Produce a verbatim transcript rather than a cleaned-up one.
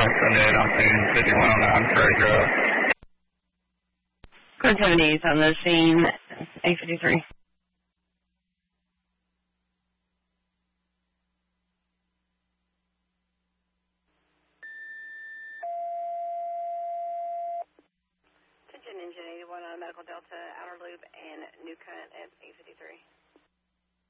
seventy-eight on scene, fifty-one oh nine, Prairie Grove. Code seventy is on the scene, eight fifty-three. Attention, Engine eighty-one on Medical Delta, Outer Loop, and New Cut at eight fifty-three.